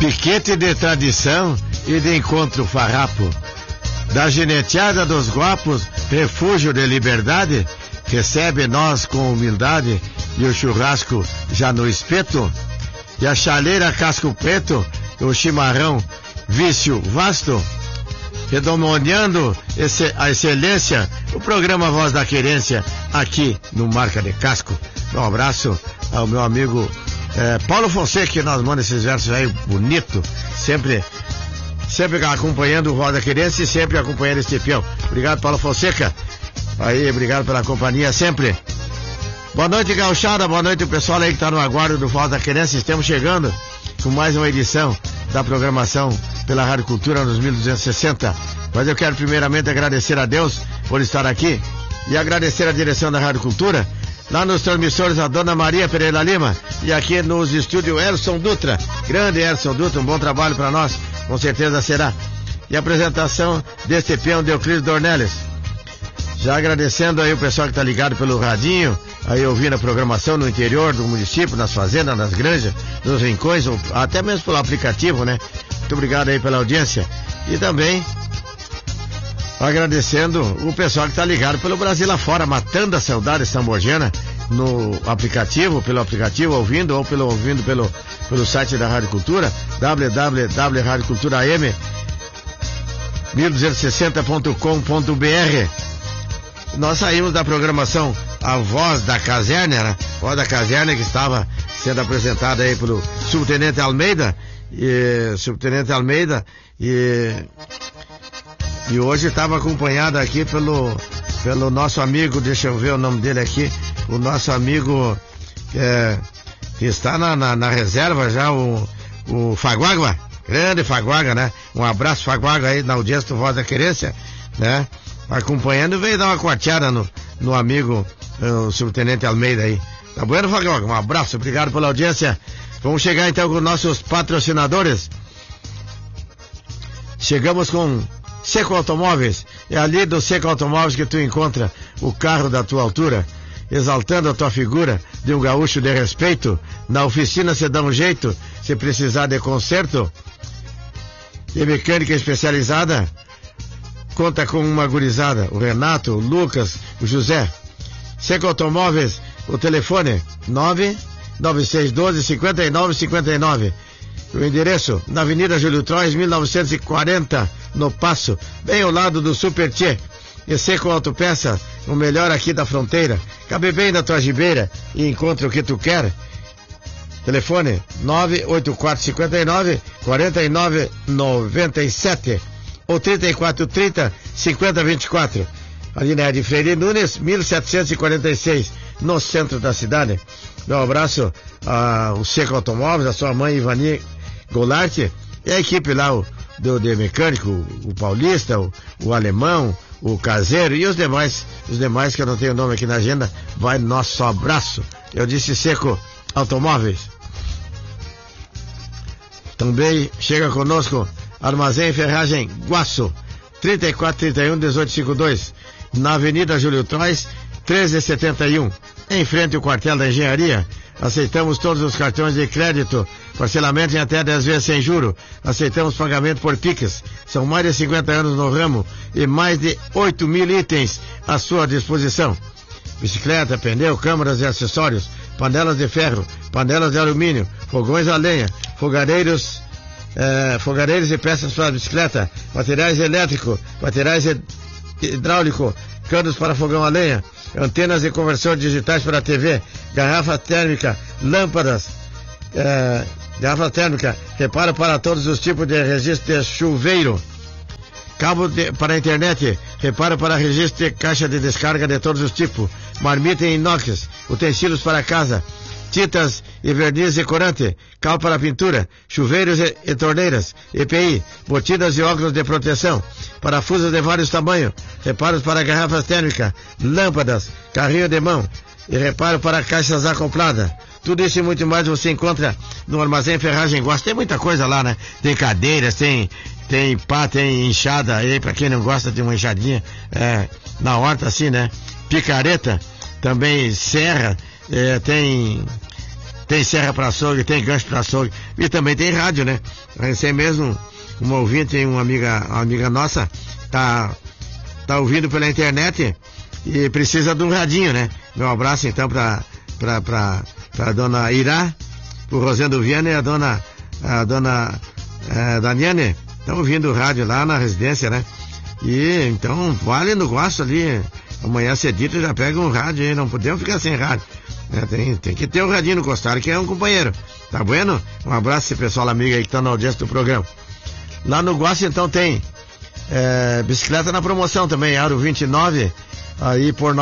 piquete de tradição e de encontro farrapo. Da gineteada dos guapos, refúgio de liberdade, recebe nós com humildade e o churrasco já no espeto. E a chaleira casco preto, o chimarrão vício vasto, redomoniando a excelência, o programa Voz da Querência, aqui no Marca de Casco. Um abraço ao meu amigo Paulo Fonseca, que nós manda esses versos aí bonito, sempre acompanhando o Voz da Querência e sempre acompanhando este peão. Obrigado, Paulo Fonseca. Aí, obrigado pela companhia sempre. Boa noite, gauchada, boa noite o pessoal aí que está no aguardo do Voz da Querência. Estamos chegando com mais uma edição da programação pela Rádio Cultura nos 1260. Mas eu quero primeiramente agradecer a Deus por estar aqui e agradecer a direção da Rádio Cultura, lá nos transmissores a Dona Maria Pereira Lima e aqui nos estúdios Elson Dutra, grande Elson Dutra, um bom trabalho para nós, com certeza será. E a apresentação deste peão de Euclides Dornelles. Já agradecendo aí o pessoal que está ligado pelo radinho, aí ouvindo a programação no interior do município, nas fazendas, nas granjas, nos rincões, ou até mesmo pelo aplicativo, né? Muito obrigado aí pela audiência. E também agradecendo o pessoal que está ligado pelo Brasil afora, matando a saudade samborgiana no aplicativo, pelo aplicativo, ouvindo, ou ouvindo pelo site da Rádio Cultura, www.radiocultura.am1260.com.br. Nós saímos da programação A Voz da Caserna, né? Voz da Caserna, que estava sendo apresentada aí pelo Subtenente Almeida, e hoje estava acompanhada aqui pelo nosso amigo, deixa eu ver o nome dele aqui, o nosso amigo que está na reserva já, o Faguagua, grande Faguagua, né? Um abraço, Faguagua, aí na audiência do Voz da Querência, né? Acompanhando, veio dar uma quarteada no amigo, o Subtenente Almeida aí. Tá bueno, Faguagua? Um abraço, obrigado pela audiência. Vamos chegar então com nossos patrocinadores. Chegamos com Seco Automóveis. É ali do Seco Automóveis que tu encontra o carro da tua altura, exaltando a tua figura de um gaúcho de respeito. Na oficina você dá um jeito, se precisar de conserto. E mecânica especializada, conta com uma gurizada, o Renato, o Lucas, o José. Seco Automóveis, o telefone 99612-5959. O endereço, na Avenida Júlio Trois, 1940, no Passo, bem ao lado do Super Tchê. E Seco Autopeça, o melhor aqui da fronteira. Cabe bem na tua gibeira e encontra o que tu quer. Telefone 98459-4997 ou 3430-5024. Ali na de Freire Nunes, 1746, no centro da cidade. Dá um abraço ao Seco Automóveis, a sua mãe Ivani Goulart, e a equipe lá, de mecânico, o Paulista, o Alemão, o Caseiro e os demais que eu não tenho nome aqui na agenda. Vai nosso abraço. Eu disse Seco Automóveis. Também chega conosco Armazém e Ferragem Guaço, 3431-1852, na Avenida Júlio Trois, 1371, em frente ao quartel da Engenharia. Aceitamos todos os cartões de crédito, parcelamento em até 10 vezes sem juro. Aceitamos pagamento por Pix. São mais de 50 anos no ramo e mais de 8.000 itens à sua disposição. Bicicleta, pneu, câmaras e acessórios, panelas de ferro, panelas de alumínio, fogões a lenha, fogareiros e peças para bicicleta, materiais elétricos, materiais hidráulicos, canos para fogão a lenha, antenas de conversão digitais para TV, garrafa térmica, lâmpadas, garrafa térmica, reparo para todos os tipos de registro de chuveiro, cabo para a internet, reparo para registro de caixa de descarga de todos os tipos, marmita em inox, utensílios para casa, tintas e verniz e corante, cal para pintura, chuveiros e torneiras, EPI, botinas e óculos de proteção, parafusos de vários tamanhos, reparos para garrafas térmicas, lâmpadas, carrinho de mão e reparo para caixas acopladas. Tudo isso e muito mais você encontra no Armazém Ferragem Guaço. Tem muita coisa lá, né? Tem cadeiras, tem pá, tem enxada aí, pra quem não gosta de uma enxadinha, na horta assim, né? Picareta, também serra, tem tem serra para açougue, tem gancho para açougue e também tem rádio, né? Esse mesmo, uma ouvinte, uma amiga nossa, tá ouvindo pela internet e precisa de um radinho, né? Meu abraço então pra dona Irá, pro Rosendo Viana e a dona Daniane, estão ouvindo o rádio lá na residência, né? E então, vale no gosto ali, amanhã cedito já pega um rádio aí, não podemos ficar sem rádio. Tem que ter o radinho no costado, que é um companheiro. Tá bueno? Um abraço esse pessoal amigo aí que tá na audiência do programa. Lá no Guaço, então, tem bicicleta na promoção também, Aro 29, aí por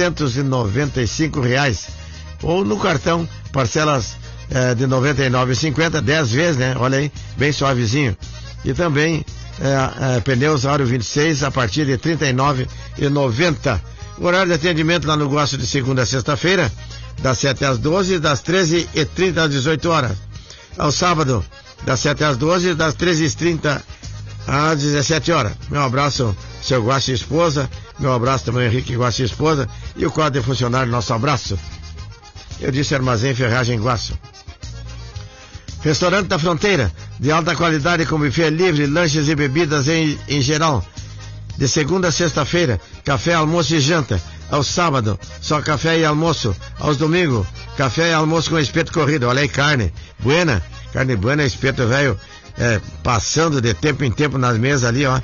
R$995. Ou no cartão, parcelas de R$99,50, 10 vezes, né? Olha aí, bem suavezinho. E também pneus Aro 26 a partir de R$39,90. O horário de atendimento lá no Guaço de segunda a sexta-feira, das 7 às 12, das 13h30 às 18 horas. Ao sábado, das 7 às 12, das 13h30 às 17 horas. Meu abraço, seu Guaço e esposa. Meu abraço também, Henrique Guaço e esposa. E o quadro de funcionário, nosso abraço. Eu disse Armazém Ferragem Guaço. Restaurante da Fronteira, de alta qualidade com buffet livre, lanches e bebidas em geral. De segunda a sexta-feira, café, almoço e janta. Ao sábado, só café e almoço. Aos domingos, café e almoço com espeto corrido. Olha aí, carne buena, espeto velho, passando de tempo em tempo nas mesas ali, ó.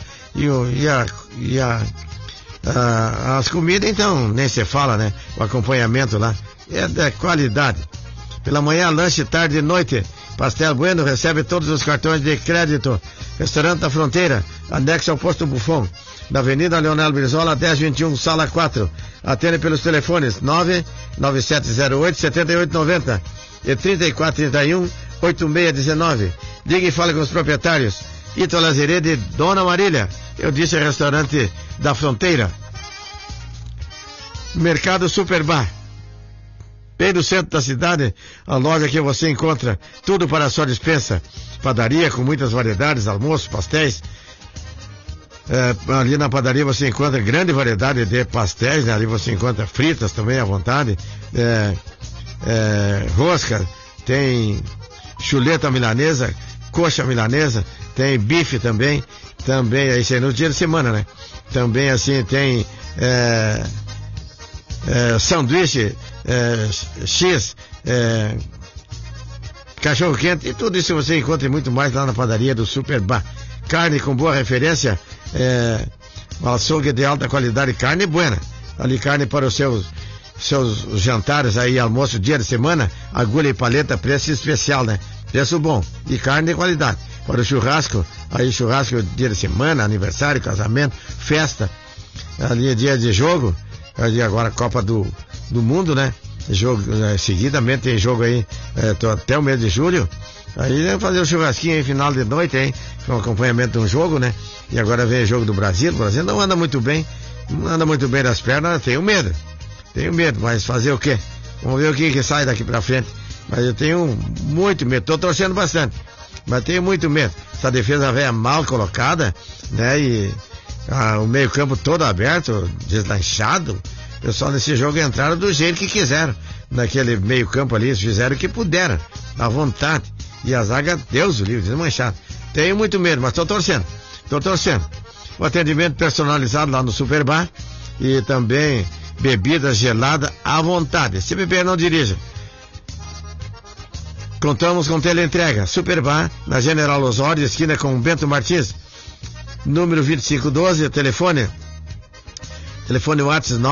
As comidas, então, nem se fala, né? O acompanhamento lá é de qualidade. Pela manhã, lanche, tarde e noite. Pastel Bueno recebe todos os cartões de crédito. Restaurante da Fronteira, anexo ao Posto Buffon, na Avenida Leonel Brizola, 1021, Sala 4. Atende pelos telefones 99708-7890 e 3431-8619. Ligue e fale com os proprietários. Ito Lazerede de Dona Marília. Eu disse Restaurante da Fronteira. Mercado Superbar, bem no centro da cidade, a loja que você encontra tudo para a sua despensa. Padaria com muitas variedades, almoço, pastéis. Ali na padaria você encontra grande variedade de pastéis, né? Ali você encontra fritas também à vontade, rosca, tem chuleta milanesa, coxa milanesa, tem bife também, isso aí no dia de semana, né? Também assim tem sanduíche, X, cachorro quente, e tudo isso você encontra e muito mais lá na padaria do Superbar. Carne com boa referência, açougue de alta qualidade, carne buena. Ali carne para os seus jantares aí, almoço, dia de semana, agulha e paleta, preço especial, né? Preço bom e carne de qualidade. Para o churrasco, aí churrasco dia de semana, aniversário, casamento, festa, ali é dia de jogo, ali agora Copa do Mundo, né? Jogo, seguidamente tem jogo aí, até o mês de julho. Aí fazer o churrasquinho aí, final de noite, hein? Com acompanhamento de um jogo, né? E agora vem o jogo do Brasil. O Brasil não anda muito bem das pernas, tenho medo, mas fazer o quê? Vamos ver o que sai daqui pra frente. Mas eu tenho muito medo, tô torcendo bastante, mas tenho muito medo. Essa defesa velha mal colocada, né? E o meio campo todo aberto, deslanchado. O pessoal nesse jogo entraram do jeito que quiseram. Naquele meio campo ali, eles fizeram o que puderam, à vontade. E a zaga, Deus o livre, desmanchado. Tenho muito medo, mas tô torcendo. O atendimento personalizado lá no Superbar e também bebida gelada à vontade. Se beber, não dirija. Contamos com teleentrega. Superbar, na General Osório, esquina com Bento Martins. Número 2512, telefone WhatsApp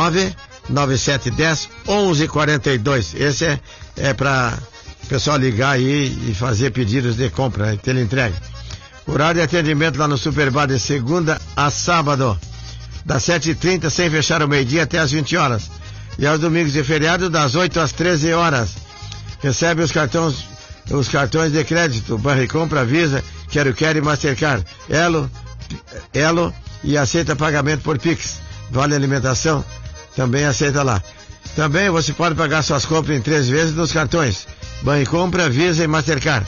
99710-1142. Esse é para o pessoal ligar aí e fazer pedidos de compra, né? Teleentrega. Horário de atendimento lá no Superbar de segunda a sábado, das 7h30, sem fechar o meio-dia, até as 20 horas. E aos domingos e feriados, das 8 às 13 horas. Recebe os cartões de crédito, Banricompra, Visa, Quero e Mastercard, Elo e aceita pagamento por Pix. Vale alimentação, também aceita lá. Também você pode pagar suas compras em 3 vezes nos cartões Banricompra, Visa e Mastercard.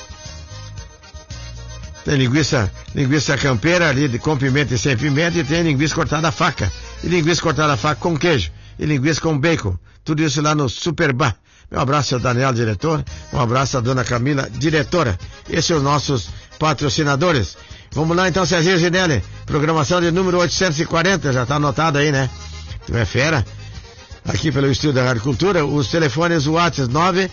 Tem linguiça campeira ali com pimenta e sem pimenta, e tem linguiça cortada a faca. E linguiça cortada a faca com queijo. e linguiça com bacon. Tudo isso lá no Superbar. Meu abraço ao Daniel, diretor. Um abraço à dona Camila, diretora. Esses são os nossos patrocinadores. Vamos lá então, Serginho Ginelli. Programação de número 840, já tá anotado aí, né? Tu é fera. Aqui pelo estúdio da Rádio Cultura, os telefones WhatsApp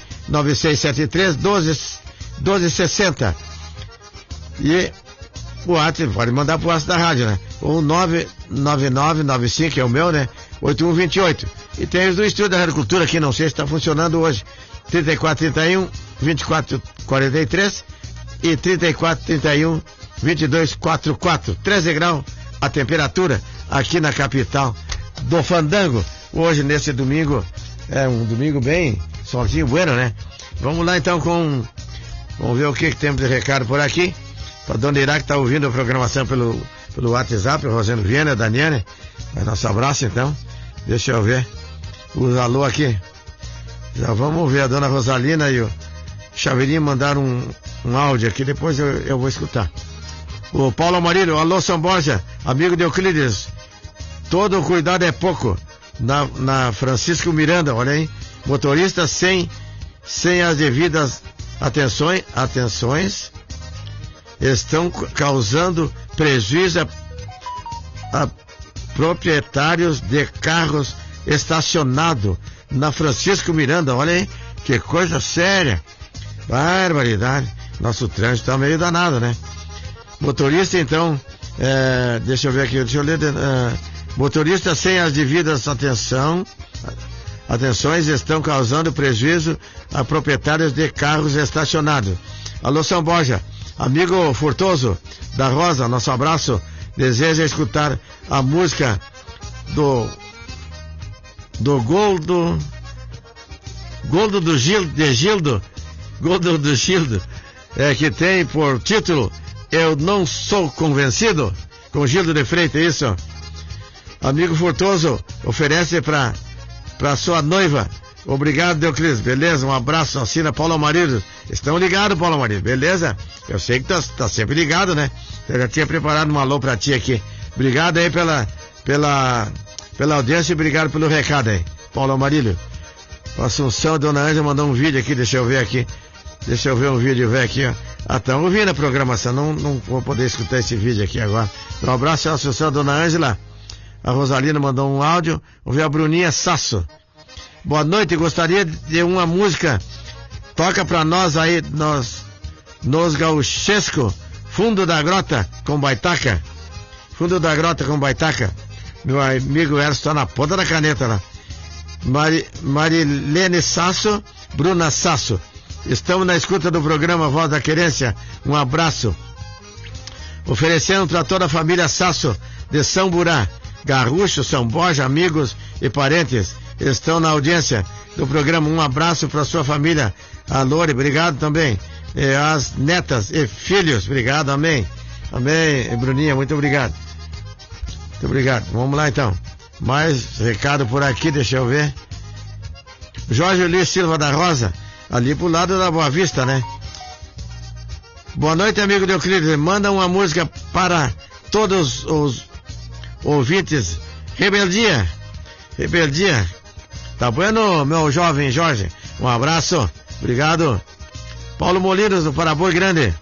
99673-1260. E o WhatsApp, pode mandar pro WhatsApp da rádio, né? Ou 99995, que é o meu, né? 8128. E tem os do estúdio da Rádio Cultura, que não sei se está funcionando hoje. 3431-2443 e 3431-2244. 13 graus a temperatura aqui na capital do Fandango. Hoje, nesse domingo, é um domingo bem solzinho, bueno, né? Vamos lá então vamos ver o que temos de recado por aqui. Pra dona Irá, que tá ouvindo a programação pelo WhatsApp, o Rosendo Viana, a Daniane. Nosso abraço então. Deixa eu ver os alô aqui. Já vamos ver a dona Rosalina e o Chaveirinho mandaram um áudio aqui, depois eu vou escutar. O Paulo Amarillo, alô São Borja, amigo de Euclides. Todo cuidado é pouco. Na Francisco Miranda, olha aí. Motorista sem as devidas atenções estão causando prejuízo a proprietários de carros estacionados na Francisco Miranda. Olha aí, que coisa séria. Barbaridade. Nosso trânsito tá meio danado, né? Motorista, então, deixa eu ver aqui, deixa eu ler. Motoristas sem as devidas atenções estão causando prejuízo a proprietários de carros estacionados. Alô, São Borja, amigo Furtoso da Rosa, nosso abraço. Deseja escutar a música do Goldo do Gildo, que tem por título Eu Não Sou Convencido, com Gildo de Freitas, isso. Amigo Furtoso, oferece pra sua noiva. Obrigado, Euclides. Beleza? Um abraço. Assina Paulo Amarillo. Estão ligados, Paulo Amarillo. Beleza? Eu sei que tá sempre ligado, né? Eu já tinha preparado um alô pra ti aqui. Obrigado aí pela audiência e obrigado pelo recado aí, Paulo Amarillo. Assunção, Dona Ângela mandou um vídeo aqui, deixa eu ver um vídeo velho aqui, ó. Estão ouvindo a programação, não vou poder escutar esse vídeo aqui agora. Um abraço, Assunção, Dona Ângela. A Rosalina mandou um áudio. Vamos ver a Bruninha Sasso. Boa noite, gostaria de uma música. Toca pra nós aí, nos gauchesco. Fundo da Grota com Baitaca. Fundo da Grota com Baitaca. Meu amigo Erso está na ponta da caneta lá. Marilene Sasso, Bruna Sasso. Estamos na escuta do programa Voz da Querência. Um abraço. Oferecendo para toda a família Sasso de São Burá. Garrucho, São Borja, amigos e parentes estão na audiência do programa. Um abraço para sua família. A Lore, obrigado também. As netas e filhos, obrigado, amém. Amém, Bruninha, muito obrigado. Muito obrigado. Vamos lá então. Mais recado por aqui, deixa eu ver. Jorge Luiz Silva da Rosa, ali pro lado da Boa Vista, né? Boa noite, amigo de Euclides. Manda uma música para todos os ouvintes. Rebeldia. Tá bueno, meu jovem Jorge? Um abraço. Obrigado. Paulo Molinos, do Paraboi Grande.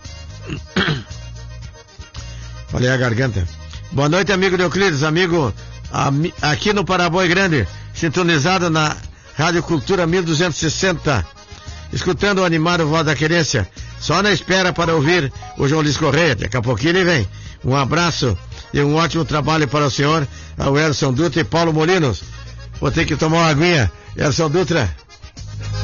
Falei a garganta. Boa noite, amigo de Euclides. Amigo aqui no Paraboi Grande, sintonizado na Rádio Cultura 1260. Escutando o animado Voz da Querência. Só na espera para ouvir o João Luiz Correia. Daqui a pouquinho ele vem. Um abraço e um ótimo trabalho para o senhor, ao Elson Dutra e Paulo Molinos. Vou ter que tomar uma aguinha. Elson Dutra,